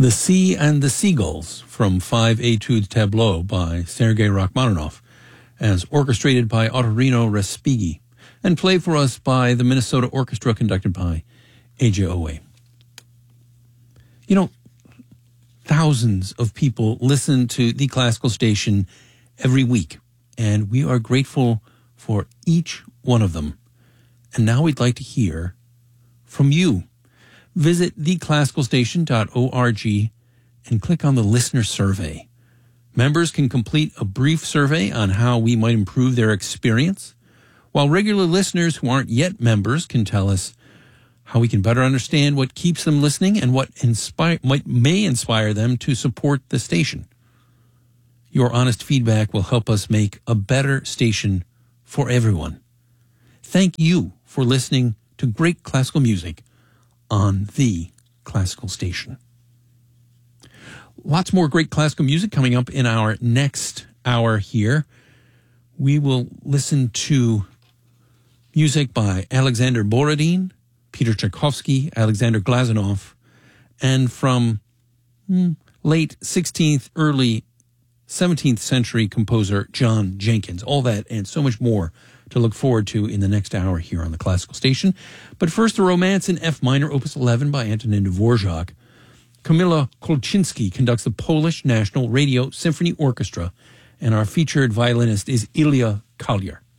The Sea and the Seagulls from 5 Etudes Tableau by Sergei Rachmaninoff, as orchestrated by Ottorino Respighi, and played for us by the Minnesota Orchestra conducted by A.J. Owe. You know, thousands of people listen to the classical station every week, and we are grateful for each one of them. And now we'd like to hear from you. Visit theclassicalstation.org and click on the listener survey. Members can complete a brief survey on how we might improve their experience, while regular listeners who aren't yet members can tell us how we can better understand what keeps them listening and what may inspire them to support the station. Your honest feedback will help us make a better station for everyone. Thank you for listening to great classical music on the Classical Station. Lots more great classical music coming up in our next hour here. We will listen to music by Alexander Borodin, Peter Tchaikovsky, Alexander Glazunov, and from late 16th, early 17th century composer John Jenkins. All that and so much more to look forward to in the next hour here on the Classical Station. But first, the Romance in F minor, Opus 11 by Antonin Dvorak. Kamila Kolczynski conducts the Polish National Radio Symphony Orchestra, and our featured violinist is Ilya Kolyer.